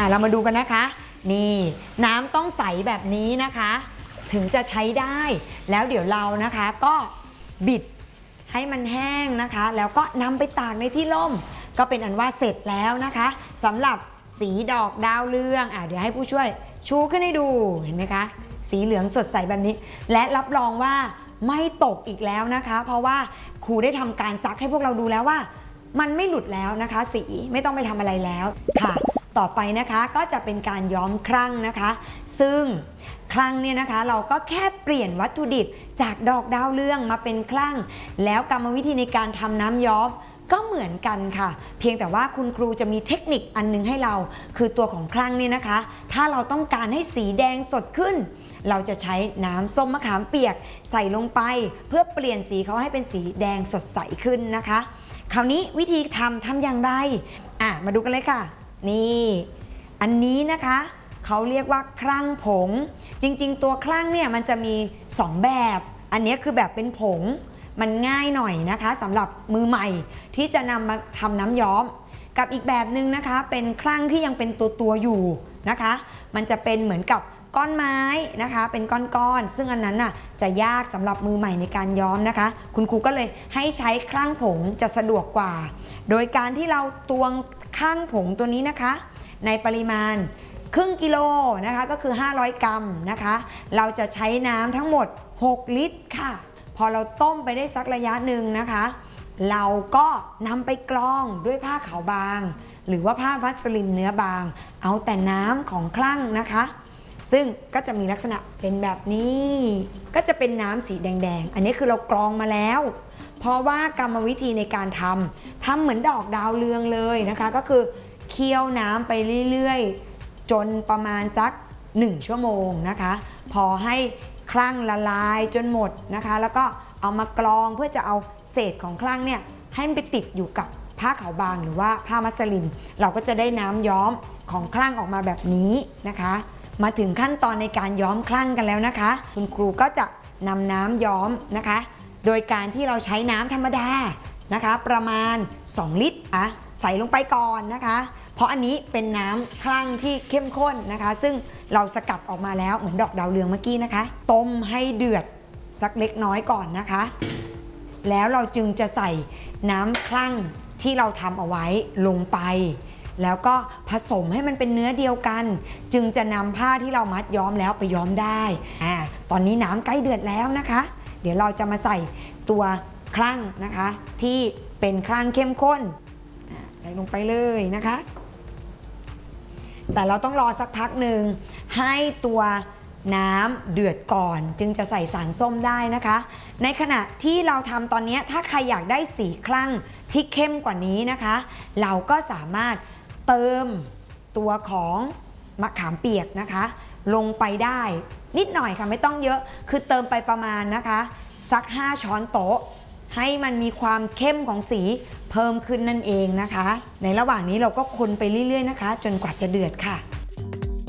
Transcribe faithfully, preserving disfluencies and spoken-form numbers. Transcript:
เรามาดูกันนะคะนี่น้ำต้องใสแบบนี้นะคะถึงจะใช้ได้แล้วเดี๋ยวเรานะคะก็บิดให้มันแห้งนะคะแล้วก็นำไปตากในที่ร่มก็เป็นอันว่าเสร็จแล้วนะคะสำหรับสีดอกดาวเรืองอ่ะเดี๋ยวให้ผู้ช่วยชูขึ้นให้ดูเห็นไหมคะสีเหลืองสดใสแบบนี้และรับรองว่าไม่ตกอีกแล้วนะคะเพราะว่าครูได้ทำการซักให้พวกเราดูแล้วว่ามันไม่หลุดแล้วนะคะสีไม่ต้องไปทำอะไรแล้วค่ะต่อไปนะคะก็จะเป็นการย้อมครั่งนะคะซึ่งครั่งเนี่ยนะคะเราก็แค่เปลี่ยนวัตถุดิบจากดอกดาวเรืองมาเป็นครั่งแล้วกรรมวิธีในการทำน้ำย้อมก็เหมือนกันค่ะเพียงแต่ว่าคุณครูจะมีเทคนิคอันนึงให้เราคือตัวของครั่งนี่นะคะถ้าเราต้องการให้สีแดงสดขึ้นเราจะใช้น้ำส้มมะขามเปียกใส่ลงไปเพื่อเปลี่ยนสีเขาให้เป็นสีแดงสดใสขึ้นนะคะคราวนี้วิธีทำทำอย่างไรอ่ะมาดูกันเลยค่ะนี่อันนี้นะคะเขาเรียกว่าครั่งผงจริงๆตัวครั่งเนี่ยมันจะมีสองแบบอันนี้คือแบบเป็นผงมันง่ายหน่อยนะคะสำหรับมือใหม่ที่จะนำมาทำน้ำย้อมกับอีกแบบหนึ่งนะคะเป็นครั่งที่ยังเป็นตัวตัวอยู่นะคะมันจะเป็นเหมือนกับก้อนไม้นะคะเป็นก้อนๆซึ่งอันนั้นน่ะจะยากสำหรับมือใหม่ในการย้อมนะคะคุณครูก็เลยให้ใช้ครั่งผงจะสะดวกกว่าโดยการที่เราตวงครั่งผงตัวนี้นะคะในปริมาณครึ่งกิโลนะคะก็คือห้าร้อยกรัมนะคะเราจะใช้น้ำทั้งหมดหกลิตรค่ะพอเราต้มไปได้สักระยะหนึ่งนะคะเราก็นำไปกรองด้วยผ้าขาวบางหรือว่าผ้ามัสลินเนื้อบางเอาแต่น้ำของครั่งนะคะซึ่งก็จะมีลักษณะเป็นแบบนี้ก็จะเป็นน้ำสีแดงๆอันนี้คือเรากรองมาแล้วเพราะว่ากรรมวิธีในการทำทำเหมือนดอกดาวเรืองเลยนะคะก็คือเคี่ยวน้ำไปเรื่อยๆจนประมาณสักหนึ่งชั่วโมงนะคะพอให้ครั่งละลายจนหมดนะคะแล้วก็เอามากรองเพื่อจะเอาเศษของครั่งเนี่ยให้มันไปติดอยู่กับผ้าขาวบางหรือว่าผ้ามัสลินเราก็จะได้น้ำย้อมของครั่งออกมาแบบนี้นะคะมาถึงขั้นตอนในการย้อมครั่งกันแล้วนะคะคุณครูก็จะนำน้ำย้อมนะคะโดยการที่เราใช้น้ำธรรมดานะคะประมาณสองลิตรอ่ะใส่ลงไปก่อนนะคะเพราะอันนี้เป็นน้ำครั่งที่เข้มข้นนะคะซึ่งเราสกัดออกมาแล้วเหมือนดอกดาวเรืองเมื่อกี้นะคะต้มให้เดือดสักเล็กน้อยก่อนนะคะแล้วเราจึงจะใส่น้ำครั่งที่เราทำเอาไว้ลงไปแล้วก็ผสมให้มันเป็นเนื้อเดียวกันจึงจะนำผ้าที่เรามัดย้อมแล้วไปย้อมได้อ่าตอนนี้น้ำใกล้เดือดแล้วนะคะเดี๋ยวเราจะมาใส่ตัวครั่งนะคะที่เป็นครั่งเข้มข้นใส่ลงไปเลยนะคะแต่เราต้องรอสักพักหนึ่งให้ตัวน้ำเดือดก่อนจึงจะใส่สารส้มได้นะคะในขณะที่เราทำตอนนี้ถ้าใครอยากได้สีครั่งที่เข้มกว่านี้นะคะเราก็สามารถเติมตัวของมะขามเปียกนะคะลงไปได้นิดหน่อยค่ะไม่ต้องเยอะคือเติมไปประมาณนะคะสักห้าช้อนโต๊ะให้มันมีความเข้มของสีเพิ่มขึ้นนั่นเองนะคะในระหว่างนี้เราก็คนไปเรื่อยๆนะคะจนกว่าจะเดือดค่ะ